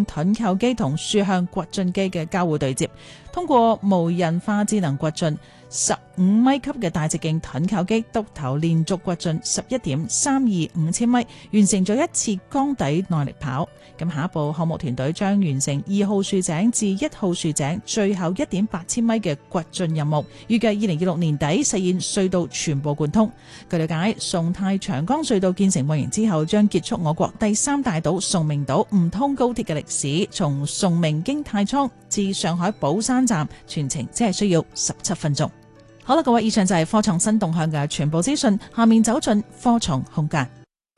盾構機同豎向掘進機嘅交互對接，通過無人化智能掘進15米級嘅大直徑盾構機篤頭連續掘進11.325千米，完成咗一次缸底耐力跑。咁下一步項目團隊將完成2號豎井至1號豎井最後1.8千米嘅掘進任務，預計2026年底實現隧道全部貫通。據了解，崇泰長江隧道建成運營之後，將結束我國第3大島崇明島唔通高鐵嘅歷史，從崇明經太倉至上海寶山站，全程只係需要17分鐘。好啦，各位，以上就係科創新動向嘅全部資訊，下面走進科創空間。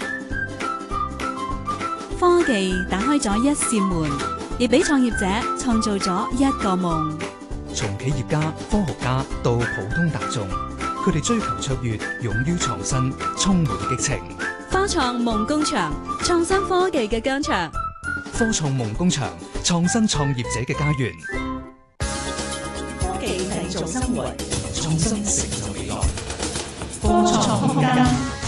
科技打開咗一扇門，亦俾創業者創造咗一個夢。 從企業家、科學家到普通大眾，佢哋追求卓越，勇於創新，充滿激情。 科創夢工場，創新科技嘅疆場。 科創夢工場，創新創業者嘅家園。 科技製造生活， 創新成就未來。 科創空間。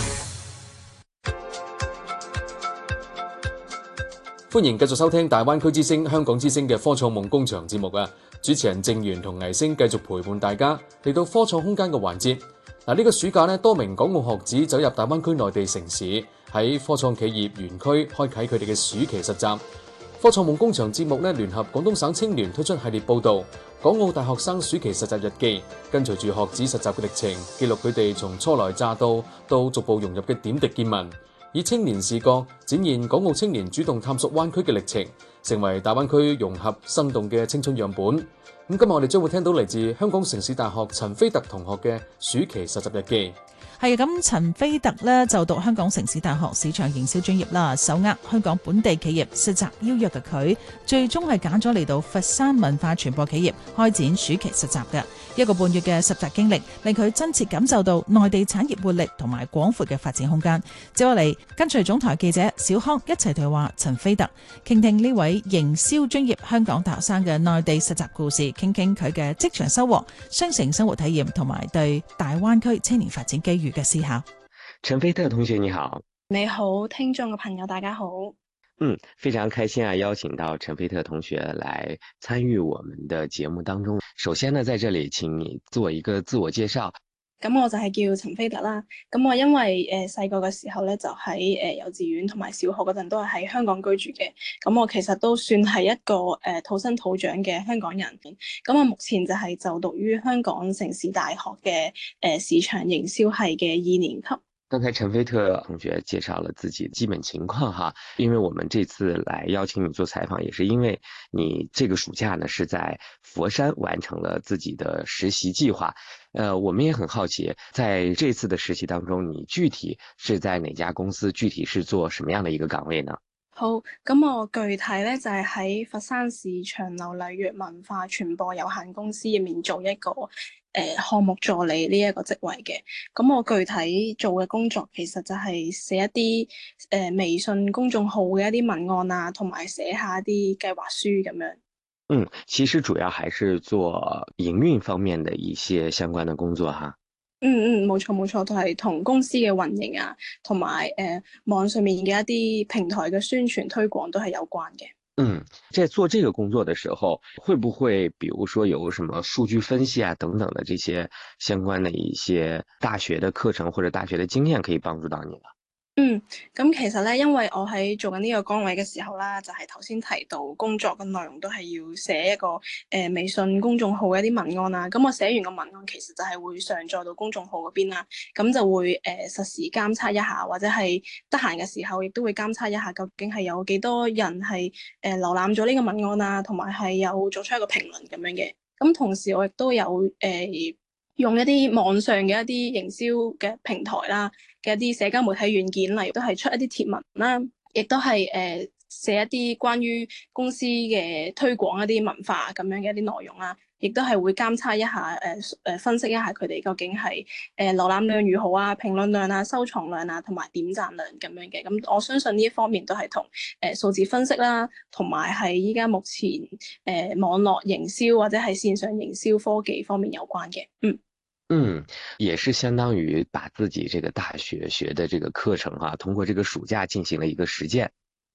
歡迎繼續收聽大灣區之聲、香港之聲嘅科創夢工場節目啊！主持人鄭源同倪星繼續陪伴大家嚟到科創空間嘅環節。呢個暑假呢，多名港澳學子走入大灣區內地城市，喺科創企業園區開啟佢哋嘅暑期實習。科創夢工場節目呢，聯合廣東省青聯推出系列報導《港澳大學生暑期實習日記》，跟隨住學子實習嘅歷程，記錄佢哋從初來乍到到逐步融入嘅點滴見聞。以青年視角展現港澳青年主動探索灣區嘅歷程，成為大灣區融合生動嘅青春樣本。咁今日我哋將會聽到嚟自香港城市大學陳飛特同學嘅暑期實習日記。 係咁，陳飛特呢就讀香港城市大學市場營銷專業啦，手握香港本地企業實習邀約嘅佢，最終係揀咗嚟到佛山文化傳播企業開展暑期實習嘅1個半月嘅實習經歷，令佢真切感受到內地產業活力同埋廣闊嘅發展空間。接落嚟，跟隨總台記者小康一齊對話陳飛特，傾聽呢位營銷專業香港大學生嘅內地實習故事，傾傾佢嘅職場收穫、雙城生活體驗同埋對大灣區青年發展機遇嘅思考。 陳飛特同學你好。 你好，聽眾嘅朋友大家好。 非常開心啊，邀請到陳飛特同學來參與我們的節目當中。首先呢，在這裡請你做一個自我介紹。 咁我就係叫陳飛特啦。咁我因為細個嘅時候咧，就喺幼稚園同埋小學嗰陣都係喺香港居住嘅。咁我其實都算係一個土生土長嘅香港人。咁我目前就係就讀於香港城市大學嘅市場營銷系嘅2年級。 剛才陳飛特同學介紹了自己基本情況哈，因為我們這次來邀請你做採訪，也是因為你這個暑假呢是在佛山完成了自己的實習計劃。我們也很好奇，在這次的實習當中，你具體是在哪家公司，具體是做什麼樣的一個崗位呢？ 好，咁我具體咧就係喺佛山市長流麗粵文化傳播有限公司入面做一個項目助理呢一個職位嘅。咁我具體做嘅工作其實就係寫一啲微信公眾號嘅一啲文案啊，同埋寫下一啲計劃書咁樣。 其實主要還是做營運方面的一些相關的工作哈。 冇錯，都係同公司嘅運營啊，同埋網上面嘅一啲平台嘅宣傳推廣都係有關嘅。 在做這個工作的時候，會不會比如說有什麼數據分析啊等等的這些相關的一些大學的課程或者大學的經驗可以幫助到你呢？ 咁其實咧，因為我喺做緊呢個崗位嘅時候啦，就係頭先提到工作嘅內容都係要寫一個微信公眾號嘅一啲文案啦。咁我寫完個文案，其實就係會上載到公眾號嗰邊啦。咁就會實時監測一下，或者係得閒嘅時候，亦都會監測一下究竟係有幾多人係瀏覽咗呢個文案啊，同埋係有做出一個評論咁樣嘅。咁同時我亦都有用一啲網上嘅一啲營銷嘅平台啦嘅一啲社交媒體軟件，例如都係出一啲貼文啦，亦都係寫一啲關於公司嘅推廣一啲文化咁樣嘅一啲內容啦，亦都係會監測一下分析一下佢哋究竟係瀏覽量如何啊、評論量啊、收藏量啊同埋點讚量咁樣嘅。咁我相信呢一方面都係同數字分析啦，同埋係依家目前網絡營銷或者係線上營銷科技方面有關嘅。 也是相當於把自己這個大學學的這個課程通過這個暑假進行了一個實踐。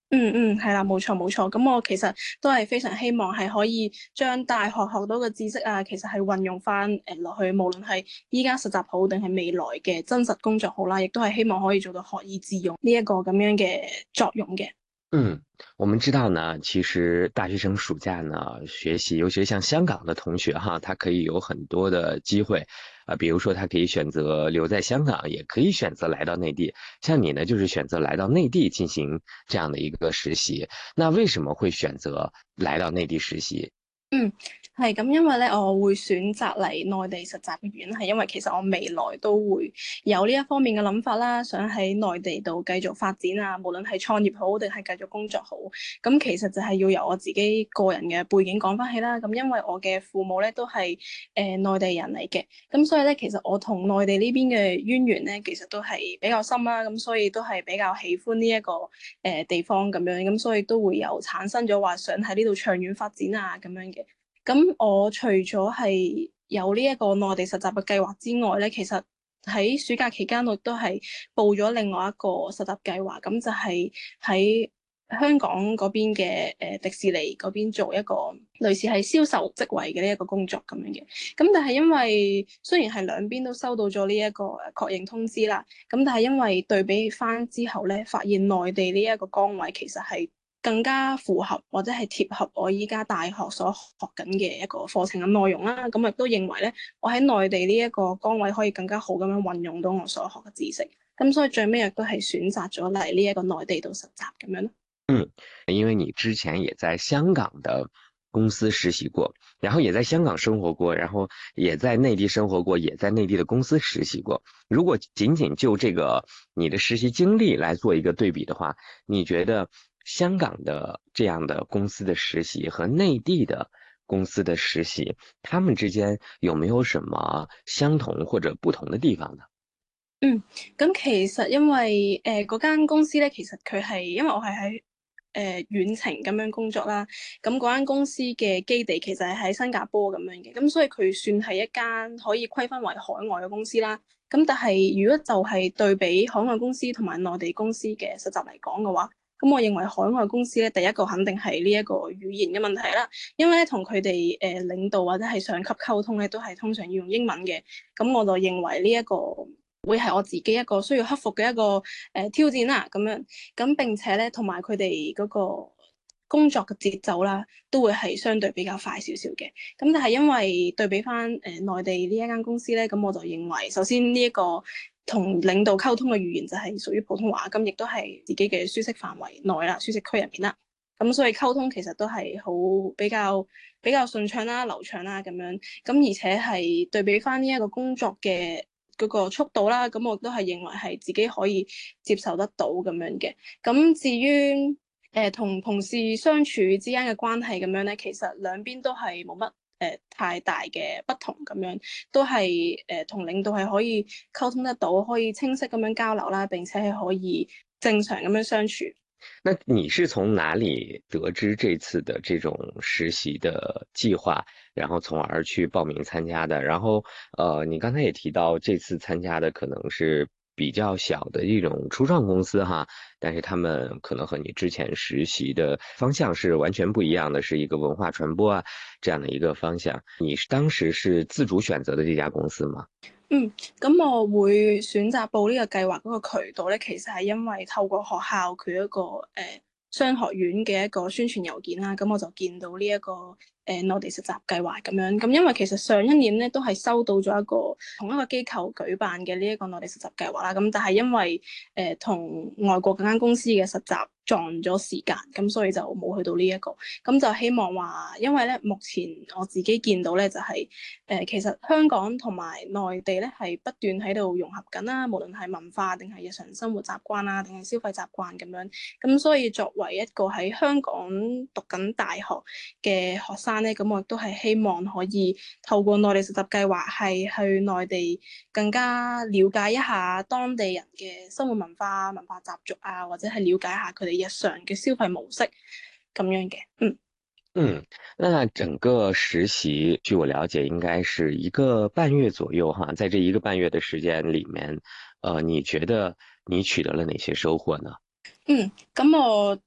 係啦，冇錯冇錯。咁我其實都係非常希望係可以將大學學到嘅知識啊，其實係運用翻落去，無論係依家實習好定係未來嘅真實工作好啦，亦都係希望可以做到學以致用呢一個咁樣嘅作用嘅。 我们知道呢，其实大学生暑假呢学习，尤其是像香港的同学哈，他可以有很多的机会，比如说他可以选择留在香港，也可以选择来到内地。像你呢，就是选擇來到內地進行這樣的一個實習。那為什麼會選擇來到內地實習？ 係咁，因為咧，我會選擇嚟內地實習嘅原因係因為其實我未來都會有呢一方面嘅諗法啦，想喺內地度繼續發展啊，無論係創業好定係繼續工作好。咁其實就係要由我自己個人嘅背景講翻起啦。咁因為我嘅父母咧都係內地人嚟嘅，咁所以咧其實我同內地呢邊嘅淵源咧其實都係比較深啦。咁所以都係比較喜歡呢一個地方咁樣，咁所以都會有產生咗話想喺呢度長遠發展啊咁樣嘅。咁我除咗係有呢一個內地實習嘅計劃之外咧，其實喺暑假期間我都係報咗另外一個實習計劃，咁就係喺香港嗰邊嘅迪士尼嗰邊做一個類似係銷售職位嘅呢一個工作咁樣嘅。咁但係因為雖然係兩邊都收到咗呢一個確認通知啦，咁但係因為對比翻之後咧，發現內地呢一個崗位其實係更加符合或者係貼合我依家大學所學緊嘅一個課程嘅內容啦，咁亦都認為咧，我喺內地呢一個崗位可以更加好咁樣運用到我所學嘅知識，咁所以最尾亦都係選擇咗嚟呢一個內地度實習咁樣咯。 因為你之前也在香港的公司實習過，然後也在香港生活過，然後也在內地生活過，也在內地的公司實習過。如果僅僅就這個你的實習經歷來做一個對比的話，你覺得香港的這樣的公司的實習和內地的公司的實習，他們之間有沒有什麼相同或者不同的地方呢？ 咁其實因為嗰間公司咧，其實佢係因為我係喺遠程咁樣工作啦，咁嗰間公司嘅基地其實係喺新加坡咁樣嘅，咁所以佢算係一間可以規分為海外嘅公司啦。咁但係如果就係對比海外公司同埋內地公司嘅實習嚟講嘅話，咁我認為海外公司咧，第一個肯定係呢一個語言嘅問題啦，因為咧同佢哋領導或者係上級溝通咧，都係通常要用英文嘅，咁我就認為呢一個會係我自己一個需要克服嘅一個挑戰啦，咁樣，咁並且咧同埋佢哋嗰個工作嘅節奏啦，都會係相對比較快少少嘅。咁但係因為對比翻內地呢一間公司咧，咁我就認為首先呢一個同領導溝通嘅語言就係屬於普通話，咁亦都係自己嘅舒適範圍內啦，舒適區入面啦。咁所以溝通其實都係好比較順暢啦、流暢啦咁樣。咁而且係對比翻呢一個工作嘅嗰個速度啦，咁我都係認為係自己可以接受得到咁樣嘅。咁至於同同事相處之間嘅關係咁樣咧，其實兩邊都係冇乜太大嘅不同咁樣，都係同領導係可以溝通得到，可以清晰咁樣交流啦，並且係可以正常咁樣相處。 那你是從哪裡得知這次的這種實習的計劃，然後從而去報名參加的？然後，你剛才也提到這次參加的可能是比較小的一種初創公司哈，但是他們可能和你之前實習的方向是完全不一樣的，是一個文化傳播啊這樣的一個方向。你當時是自主選擇的這家公司嗎？ 咁我會選擇報呢個計劃嗰個渠道咧，其實係因為透過學校佢一個商學院嘅一個宣傳郵件啦，咁我就見到呢一個內地實習計劃咁樣。咁因為其實上一年咧都係收到咗一個同一個機構舉辦嘅呢一個內地實習計劃啦，咁但係因為同外國嗰間公司嘅實習撞咗時間，咁所以就冇去到呢一個。咁就希望話，因為咧目前我自己見到咧就係其實香港同埋內地咧係不斷喺度融合緊啦，無論係文化定係日常生活習慣啊，定係消費習慣咁樣。咁所以作為一個喺香港讀緊大學嘅學生咧，咁我亦都係希望可以透過內地實習計劃係去內地更加了解一下當地人嘅生活文化、文化習俗啊，或者係了解一下佢哋日常嘅消費模式咁樣嘅。 那整個實習據我了解應該是1個半月左右哈，在這1個半月的時間裡面，你覺得你取得了哪些收穫呢？ 咁我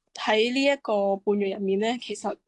喺呢一個半月入面咧，其實